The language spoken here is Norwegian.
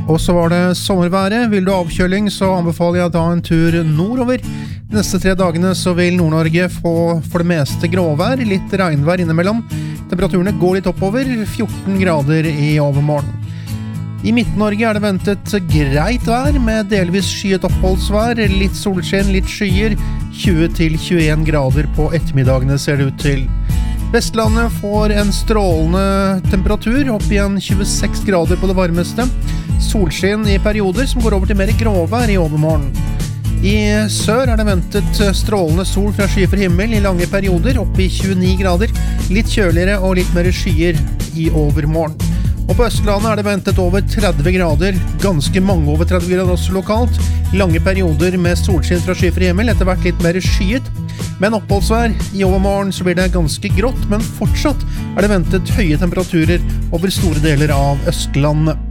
Og så var det sommerværet. Vil du ha avkjøling, så anbefaler jeg da en tur nordover. De neste 3 dagene så vil Nord-Norge få for det meste gråvær, litt regnvær innimellom. Temperaturene går litt oppover, 14 grader i overmorgen. I Midt-Norge er det ventet greit vær, med delvis skyet oppholdsvær, litt solskinn, litt skyer, 20-21 grader på ettermiddagene ser det ut til. Vestlandet får en strålende temperatur, opp igjen 26 grader på det varmeste. Solskinn i perioder som går over til mer gråvær i overmorgen. I sør er det ventet strålende sol fra skyfri himmel i lange perioder, opp i 29 grader, litt kjøligere og litt mer skyer i overmorgen. Og på Østlandet er det ventet over 30 grader, ganske mange over 30 grader også lokalt, lange perioder med solskinn fra skyfri himmel, etter hvert litt mer skyet. Men oppholdsvær i overmorgen så blir det ganske grått, men fortsatt er det ventet høye temperaturer over store deler av Østlandet.